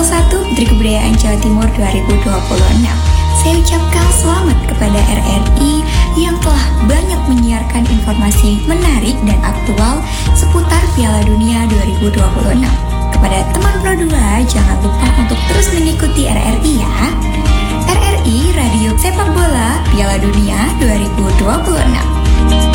1 Menteri Kebudayaan Jawa Timur 2026. Saya ucapkan selamat kepada RRI yang telah banyak menyiarkan informasi menarik dan aktual seputar Piala Dunia 2026. Kepada teman Pro 2, jangan lupa untuk terus mengikuti RRI ya. RRI Radio Sepak Bola Piala Dunia 2026.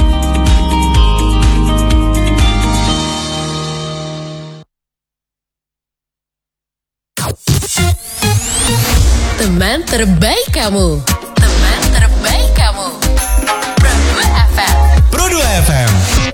Teman terbaik kamu. Teman terbaik kamu. Pro 2 FM. Pro 2 FM.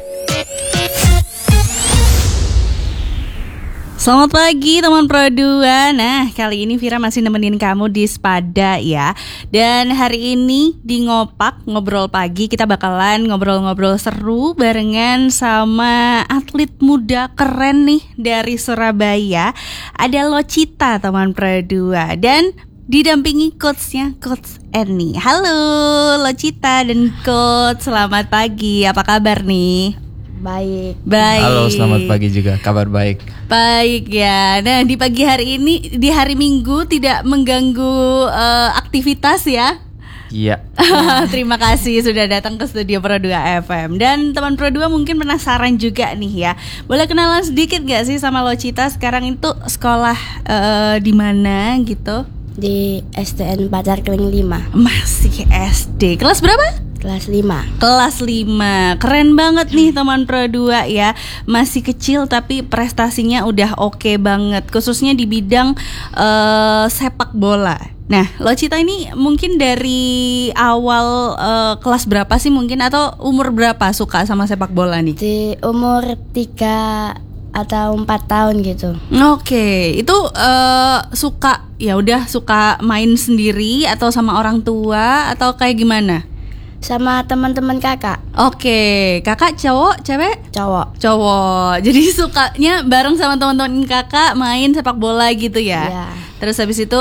Selamat pagi teman Pro 2. Nah, kali ini Vira masih nemenin kamu di Spada ya. Dan hari ini di Ngopak, ngobrol pagi, kita bakalan ngobrol-ngobrol seru barengan sama atlet muda keren nih dari Surabaya. Ada Locita teman Pro 2 dan didampingi coachnya, Coach Eni. Halo Locita dan Coach, selamat pagi. Apa kabar nih? Baik. Halo, selamat pagi juga. Kabar baik. Baik ya. Nah, di pagi hari ini, di hari Minggu tidak mengganggu aktivitas ya. Iya. Terima kasih sudah datang ke studio Pro 2 FM. Dan teman Pro 2 mungkin penasaran juga nih ya. Boleh kenalan sedikit gak sih sama Locita? Sekarang itu sekolah di mana gitu? Di STN Pacar Keling 5. Masih SD. Kelas berapa? Kelas 5. Kelas 5. Keren banget nih teman Pro 2 ya. Masih kecil tapi prestasinya udah oke banget, khususnya di bidang sepak bola. Nah, Locita ini mungkin dari awal kelas berapa sih mungkin, atau umur berapa suka sama sepak bola nih? Di umur 3 atau 4 tahun gitu. Oke, itu suka ya udah suka main sendiri atau sama orang tua atau kayak gimana? Sama teman-teman kakak. Oke, kakak cowok, cewek? Cowok. Jadi sukanya bareng sama teman-teman kakak main sepak bola gitu ya? Iya. Terus habis itu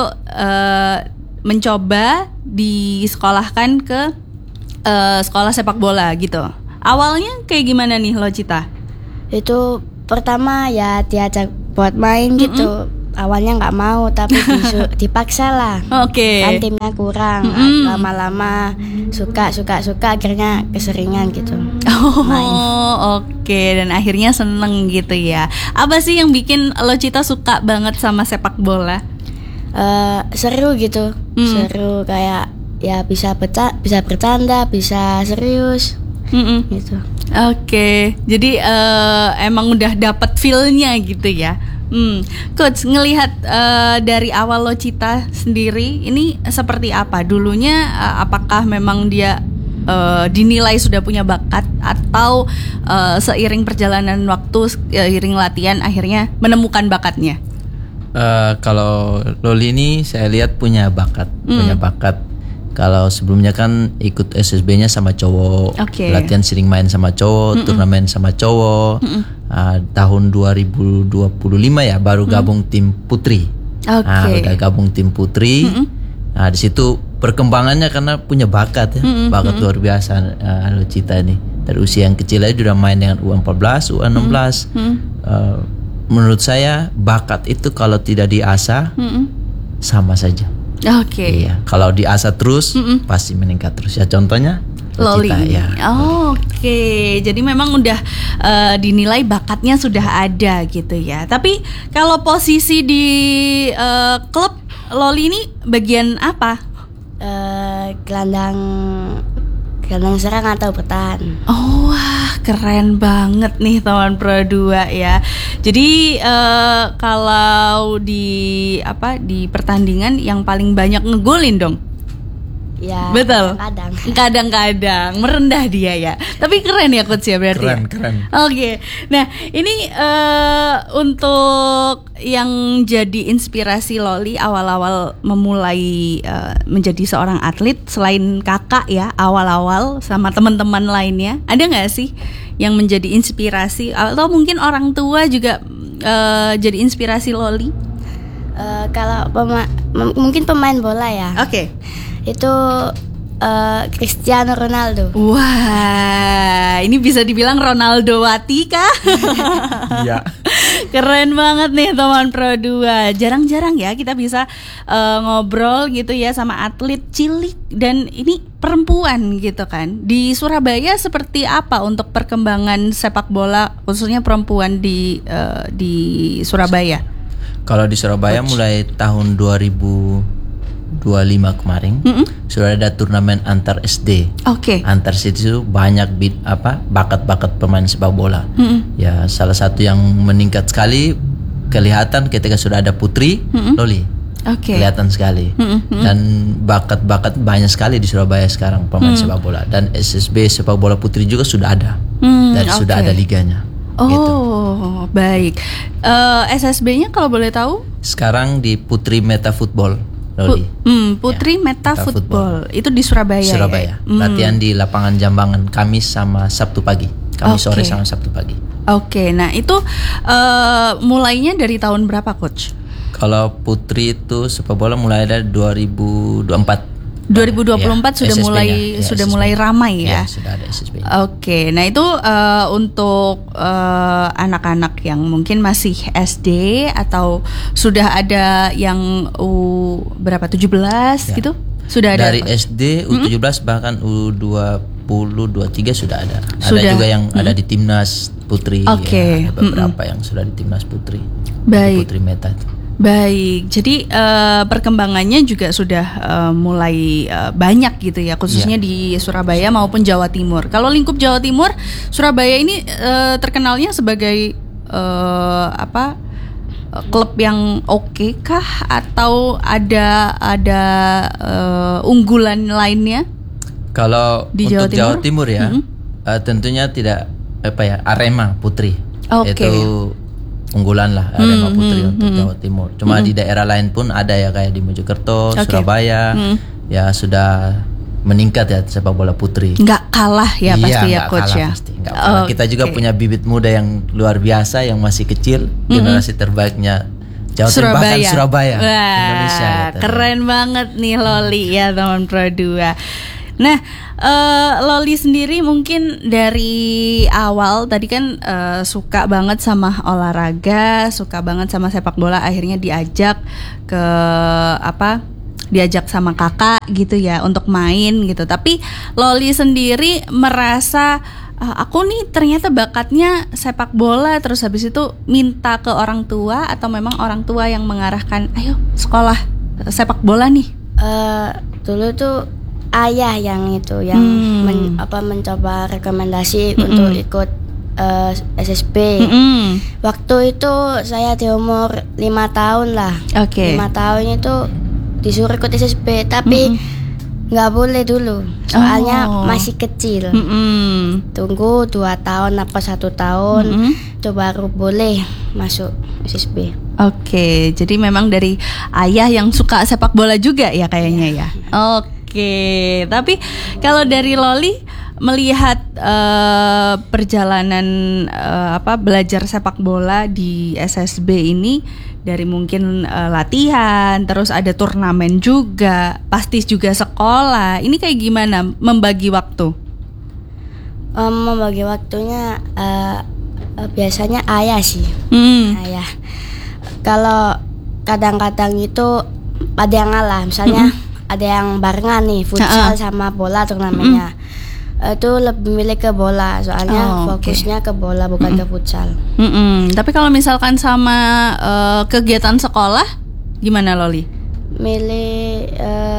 mencoba disekolahkan ke sekolah sepak bola gitu. Awalnya kayak gimana nih Locita? Itu pertama ya diajak buat main gitu. Awalnya nggak mau tapi dipaksa lah. Oke. Kan timnya kurang. Lama-lama suka akhirnya keseringan gitu. Oke. Dan akhirnya seneng gitu ya. Apa sih yang bikin Locita suka banget sama sepak bola? Seru gitu. Seru kayak ya bisa bercanda, bisa serius. Gitu. Oke. Jadi emang udah dapet feel-nya gitu ya. Coach, ngelihat dari awal Locita sendiri ini seperti apa? Dulunya apakah memang dia dinilai sudah punya bakat, atau seiring perjalanan waktu, seiring latihan akhirnya menemukan bakatnya? Kalau Loli ini saya lihat punya bakat. Kalau sebelumnya kan ikut SSB-nya sama cowok, latihan sering main sama cowok, turnamen sama cowok. Tahun 2025 ya baru gabung tim putri. Udah gabung tim putri. Nah, di situ perkembangannya karena punya bakat ya, bakat luar biasa Locita ini. Dari usia yang kecil aja udah main dengan U14, U16. Menurut saya bakat itu kalau tidak diasah sama saja. Iya, kalau diasah terus pasti meningkat terus ya. Contohnya Locita ya. Oke, jadi memang udah dinilai bakatnya sudah ada gitu ya. Tapi kalau posisi di klub Loli ini bagian apa? Gelandang serang atau bertahan. Wah, keren banget nih teman Pro 2 ya. Jadi kalau di pertandingan yang paling banyak ngegolin dong? Ya, betul. Kadang-kadang merendah dia ya. Tapi keren ya coach ya berarti. Keren. Oke. Nah, ini untuk yang jadi inspirasi Loli awal-awal memulai menjadi seorang atlet, selain kakak ya awal-awal sama teman-teman lainnya, ada nggak sih yang menjadi inspirasi, atau mungkin orang tua juga jadi inspirasi Loli? Kalau mungkin pemain bola ya. Oke. Itu Cristiano Ronaldo. Wah, ini bisa dibilang Ronaldowati kah? Iya. Keren banget nih teman Pro 2. Jarang-jarang ya kita bisa ngobrol gitu ya sama atlet cilik dan ini perempuan gitu kan. Di Surabaya seperti apa untuk perkembangan sepak bola khususnya perempuan di Surabaya? Kalau di Surabaya mulai tahun 2025 kemarin sudah ada turnamen antar SD. Oke. Antar situ banyak bakat-bakat pemain sepak bola. Ya salah satu yang meningkat sekali kelihatan ketika sudah ada Putri Loli. Oke. Kelihatan sekali. Dan bakat-bakat banyak sekali di Surabaya sekarang pemain sepak bola, dan SSB sepak bola putri juga sudah ada. Dan sudah ada liganya. Oh, gitu. Baik. SSB-nya kalau boleh tahu? Sekarang di Putri Meta Football, Loli. Putri Meta Football. Itu di Surabaya. Surabaya. Ya? Latihan di lapangan Jambangan Kamis sama Sabtu pagi. Kamis sore sama Sabtu pagi. Oke, nah itu mulainya dari tahun berapa, Coach? Kalau putri itu sepak bola mulai dari 2024. 2024 sudah mulai ramai ya. Sudah ada SSB. Oke, nah itu untuk anak-anak yang mungkin masih SD atau sudah ada yang berapa 17 gitu? Sudah ada. Dari SD U17 bahkan U20, 23 sudah ada. Sudah. Ada juga yang ada di timnas putri. Oke. Ya, ada beberapa yang sudah di timnas putri. Baik. Putri Meta itu. Baik, jadi perkembangannya juga sudah mulai banyak gitu ya, khususnya di Surabaya maupun Jawa Timur. Kalau lingkup Jawa Timur, Surabaya ini terkenalnya sebagai klub yang oke kah atau ada unggulan lainnya? Kalau di untuk Jawa Timur ya, tentunya tidak Arema Putri. Oke. Itu unggulan lah Arema Putri untuk Jawa Timur. Cuma di daerah lain pun ada ya, kayak di Mojokerto, Surabaya, ya sudah meningkat ya sepak bola putri. Nggak kalah ya pasti ya Coach ya. Pasti, nggak kalah. Kita juga punya bibit muda yang luar biasa yang masih kecil, generasi terbaiknya Jawa Timur, bahkan Surabaya. Wah, Indonesia. Gitu. Keren banget nih Loli ya teman Pro 2. Nah, Loli sendiri mungkin dari awal tadi kan suka banget sama olahraga, suka banget sama sepak bola, akhirnya diajak diajak sama kakak gitu ya untuk main gitu. Tapi Loli sendiri merasa aku nih ternyata bakatnya sepak bola, terus habis itu minta ke orang tua atau memang orang tua yang mengarahkan, ayo sekolah sepak bola nih? Dulu tuh ayah yang mencoba rekomendasi untuk ikut SSB. Waktu itu saya di umur 5 tahun lah. 5 tahun itu disuruh ikut SSB, tapi nggak boleh dulu, soalnya masih kecil. Tunggu 2 tahun apa 1 tahun itu baru boleh masuk SSB. Oke, jadi memang dari ayah yang suka sepak bola juga ya kayaknya ya. Oke, tapi kalau dari Loli melihat perjalanan belajar sepak bola di SSB ini, dari mungkin latihan, terus ada turnamen juga, pasti juga sekolah. Ini kayak gimana membagi waktu? Membagi waktunya biasanya ayah sih. Ayah. Kalau kadang-kadang itu ada yang ngalah, misalnya ada yang barengan nih futsal sama bola turnamennya. Itu lebih milih ke bola, soalnya fokusnya ke bola bukan ke futsal. Tapi kalau misalkan sama kegiatan sekolah gimana Loli? Milih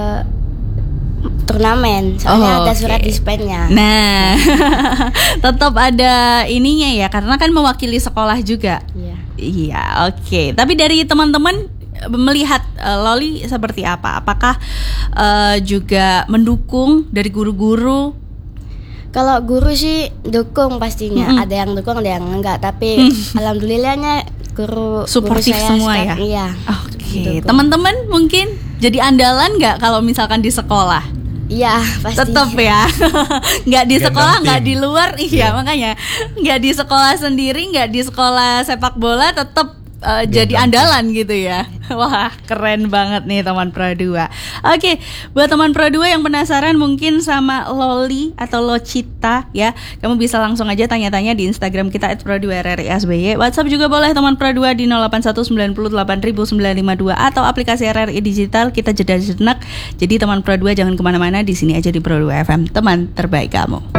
turnamen, soalnya ada surat dispennya. Nah, tetap ada ininya ya, karena kan mewakili sekolah juga. Iya, oke. Tapi dari teman-teman melihat Loli seperti apa? Apakah juga mendukung dari guru-guru? Kalau guru sih dukung pastinya. Ada yang dukung, ada yang enggak. Tapi alhamdulillahnya guru suportif saya semua sekarang, ya. Oke. Teman-teman mungkin jadi andalan nggak kalau misalkan di sekolah? Iya, pasti. Tetap ya. Nggak di sekolah, nggak di luar. Iya, makanya nggak di sekolah sendiri, nggak di sekolah sepak bola, tetap jadi andalan gitu ya. Wah, keren banget nih teman Pro 2. Oke, buat teman Pro 2 yang penasaran mungkin sama Loli atau Locita ya, kamu bisa langsung aja tanya-tanya di Instagram kita @pro2rrisby. WhatsApp juga boleh teman Pro 2 di 08198952 atau aplikasi RRI Digital. Kita jeda sejenak. Jadi teman Pro 2 jangan kemana-mana, di sini aja di Pro 2 FM, teman terbaik kamu.